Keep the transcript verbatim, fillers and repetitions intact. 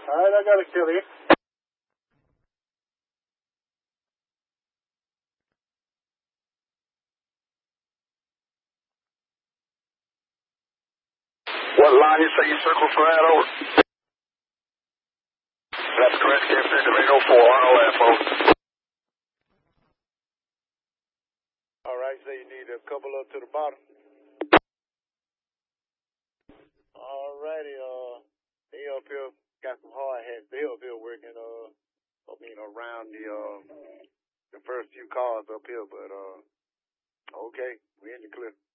All right, I got a kill here. What line you say you circled for that over? That's correct, Captain. Domingo four, on O F O. All right, so you need a couple up to the bottom. All righty, uh, they up here got some hard hats. They up here working, uh, I mean, around the, uh, the first few cars up here, but, uh, okay, we in the clear.